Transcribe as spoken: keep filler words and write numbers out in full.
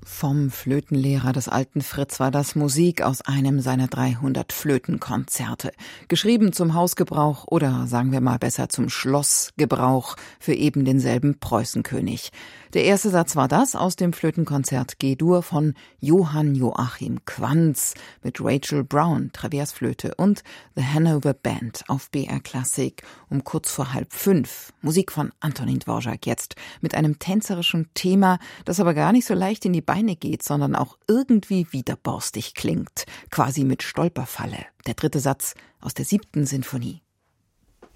Vom Flötenlehrer des alten Fritz war das Musik aus einem seiner dreihundert Flötenkonzerte. Geschrieben zum Hausgebrauch oder sagen wir mal besser zum Schlossgebrauch für eben denselben Preußenkönig. Der erste Satz war das aus dem Flötenkonzert G-Dur von Johann Joachim Quanz mit Rachel Brown, Traversflöte und The Hanover Band auf B R Klassik um kurz vor halb fünf. Musik von Antonín Dvořák jetzt mit einem tänzerischen Thema, das aber gar nicht so leicht in die Beine geht, sondern auch irgendwie widerborstig klingt, quasi mit Stolperfalle. Der dritte Satz aus der siebten Sinfonie.